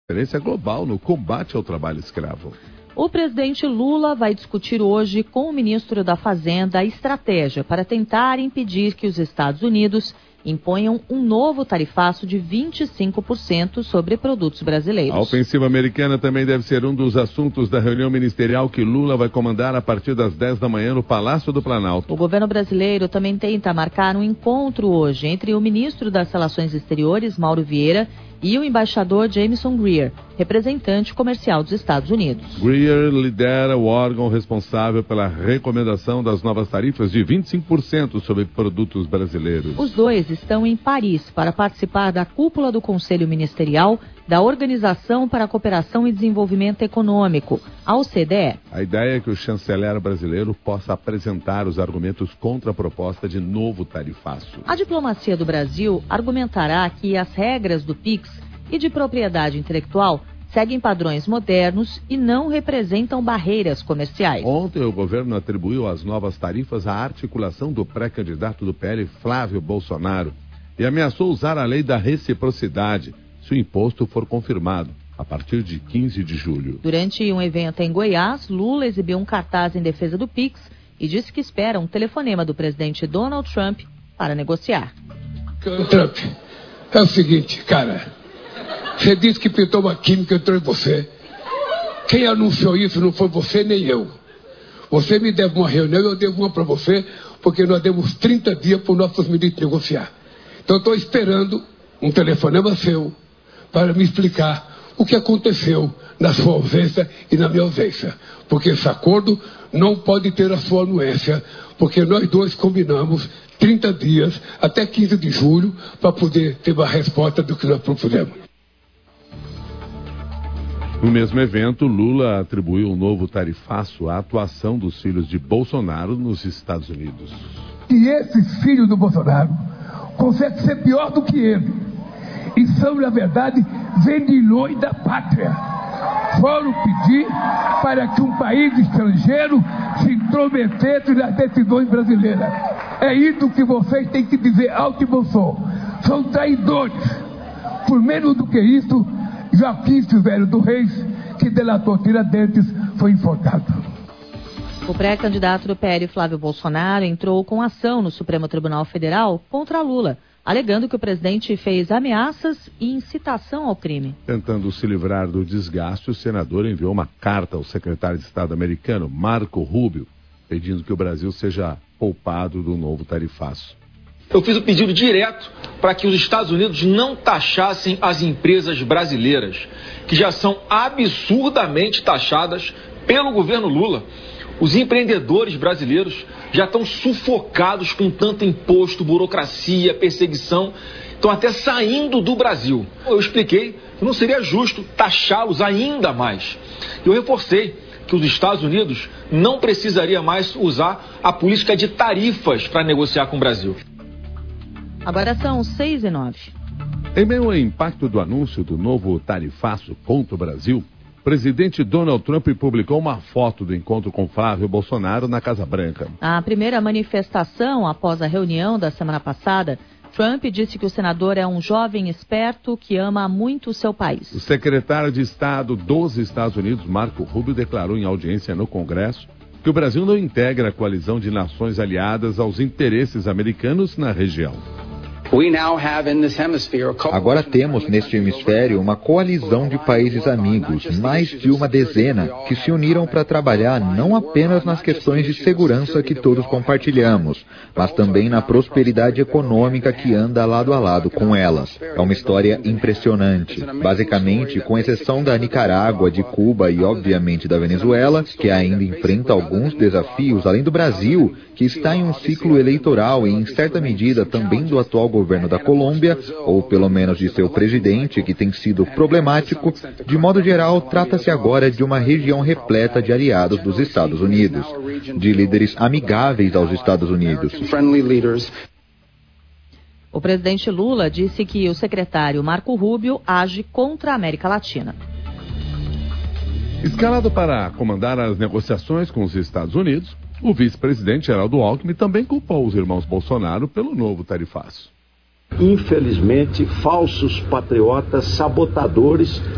Referência global no combate ao trabalho escravo. O presidente Lula vai discutir hoje com o ministro da Fazenda a estratégia para tentar impedir que os Estados Unidos imponham um novo tarifaço de 25% sobre produtos brasileiros. A ofensiva americana também deve ser um dos assuntos da reunião ministerial que Lula vai comandar a partir das 10 da manhã no Palácio do Planalto. O governo brasileiro também tenta marcar um encontro hoje entre o ministro das Relações Exteriores, Mauro Vieira, e o embaixador Jameson Greer, representante comercial dos Estados Unidos. Greer lidera o órgão responsável pela recomendação das novas tarifas de 25% sobre produtos brasileiros. Os dois estão em Paris para participar da cúpula do Conselho Ministerial da Organização para a Cooperação e Desenvolvimento Econômico, a OCDE. A ideia é que o chanceler brasileiro possa apresentar os argumentos contra a proposta de novo tarifaço. A diplomacia do Brasil argumentará que as regras do PIX e de propriedade intelectual seguem padrões modernos e não representam barreiras comerciais. Ontem, o governo atribuiu as novas tarifas à articulação do pré-candidato do PL, Flávio Bolsonaro, e ameaçou usar a lei da reciprocidade se o imposto for confirmado, a partir de 15 de julho. Durante um evento em Goiás, Lula exibiu um cartaz em defesa do PIX e disse que espera um telefonema do presidente Donald Trump para negociar. Trump, é o seguinte, cara, você disse que pintou uma química entrou em você. Quem anunciou isso não foi você nem eu. Você me deve uma reunião, eu devo uma para você, porque nós demos 30 dias para os nossos ministros negociar. Então, estou esperando um telefonema seu para me explicar o que aconteceu na sua ausência e na minha ausência. Porque esse acordo não pode ter a sua anuência, porque nós dois combinamos 30 dias até 15 de julho para poder ter uma resposta do que nós propusemos. No mesmo evento, Lula atribuiu um novo tarifaço à atuação dos filhos de Bolsonaro nos Estados Unidos. E esses filhos do Bolsonaro conseguem ser pior do que ele. E são, na verdade, vendilhões da pátria. Foram pedir para que um país estrangeiro se intrometesse nas decisões brasileiras. É isso que vocês têm que dizer alto e bom som. São traidores. Por menos do que isso, Joaquim Silvério do Reis, que delatou Tiradentes, foi enforcado. O pré-candidato do PL, Flávio Bolsonaro, entrou com ação no Supremo Tribunal Federal contra Lula, alegando que o presidente fez ameaças e incitação ao crime. Tentando se livrar do desgaste, o senador enviou uma carta ao secretário de Estado americano, Marco Rubio, pedindo que o Brasil seja poupado do novo tarifaço. Eu fiz o pedido direto para que os Estados Unidos não taxassem as empresas brasileiras, que já são absurdamente taxadas pelo governo Lula. Os empreendedores brasileiros já estão sufocados com tanto imposto, burocracia, perseguição, estão até saindo do Brasil. Eu expliquei que não seria justo taxá-los ainda mais. Eu reforcei que os Estados Unidos não precisaria mais usar a política de tarifas para negociar com o Brasil. Agora são 6h09. Em meio ao impacto do anúncio do novo tarifaço contra o Brasil, o presidente Donald Trump publicou uma foto do encontro com Flávio Bolsonaro na Casa Branca. A primeira manifestação após a reunião da semana passada, Trump disse que o senador é um jovem esperto que ama muito o seu país. O secretário de Estado dos Estados Unidos, Marco Rubio, declarou em audiência no Congresso que o Brasil não integra a coalizão de nações aliadas aos interesses americanos na região. Agora temos neste hemisfério uma coalizão de países amigos, mais de uma dezena, que se uniram para trabalhar não apenas nas questões de segurança que todos compartilhamos, mas também na prosperidade econômica que anda lado a lado com elas. É uma história impressionante. Basicamente, com exceção da Nicarágua, de Cuba e, obviamente, da Venezuela, que ainda enfrenta alguns desafios, além do Brasil, que está em um ciclo eleitoral e, em certa medida, também do atual governo da Colômbia, ou pelo menos de seu presidente, que tem sido problemático, de modo geral, trata-se agora de uma região repleta de aliados dos Estados Unidos, de líderes amigáveis aos Estados Unidos. O presidente Lula disse que o secretário Marco Rubio age contra a América Latina. Escalado para comandar as negociações com os Estados Unidos, o vice-presidente Geraldo Alckmin também culpou os irmãos Bolsonaro pelo novo tarifaço. Infelizmente, falsos patriotas, sabotadores,